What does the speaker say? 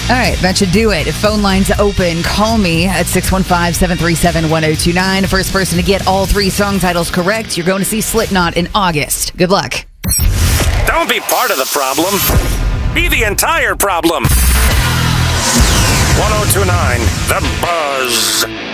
All right, that should do it. If phone lines open, call me at 615-737-1029. First person to get all 3 song titles correct, you're going to see Slipknot in August. Good luck. Don't be part of the problem. Be the entire problem. 1029 The Buzz.